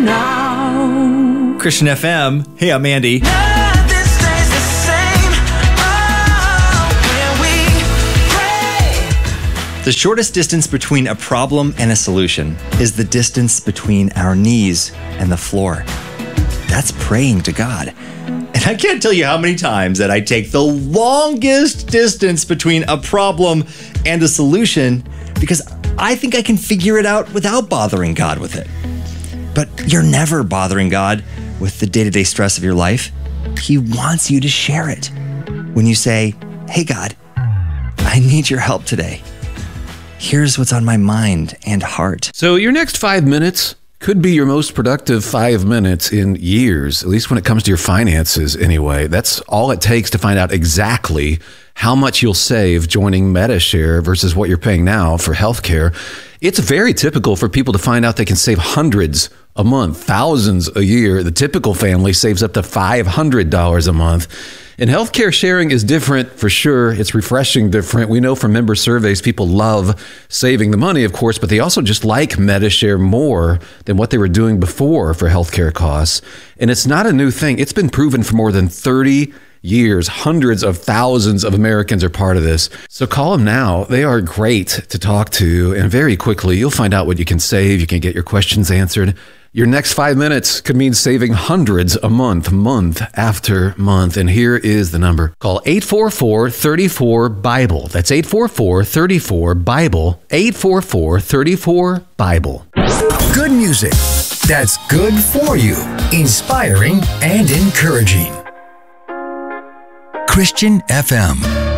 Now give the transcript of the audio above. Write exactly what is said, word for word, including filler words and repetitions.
now. Christian F M. Hey, I'm Andy. Nothing stays the same. Oh, when we pray. The shortest distance between a problem and a solution is the distance between our knees and the floor. That's praying to God. And I can't tell you how many times that I take the longest distance between a problem and a solution because I think I can figure it out without bothering God with it. But you're never bothering God with the day-to-day stress of your life. He wants you to share it. When you say, hey God, I need your help today. Here's what's on my mind and heart. So your next five minutes could be your most productive five minutes in years, at least when it comes to your finances anyway. That's all it takes to find out exactly how much you'll save joining Medi-Share versus what you're paying now for healthcare. It's very typical for people to find out they can save hundreds a month, thousands a year. The typical family saves up to five hundred dollars a month. And healthcare sharing is different for sure. It's refreshing different. We know from member surveys, people love saving the money, of course, but they also just like Medi-Share more than what they were doing before for healthcare costs. And it's not a new thing. It's been proven for more than thirty years. Hundreds of thousands of Americans are part of this. So call them now. They are great to talk to. And very quickly, you'll find out what you can save. You can get your questions answered. Your next five minutes could mean saving hundreds a month, month after month. And here is the number. Call eight four four, three four, BIBLE. That's eight four four, three four, BIBLE. eight four four, three four, BIBLE. Good music that's good for you, inspiring and encouraging. Christian F M.